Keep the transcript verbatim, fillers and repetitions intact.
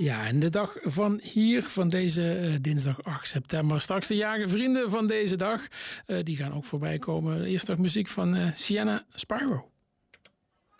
Ja, en de dag van hier, van deze uh, dinsdag acht september. Straks de jarige vrienden van deze dag. Uh, die gaan ook voorbij komen. Eerst nog muziek van uh, Sienna Spyro.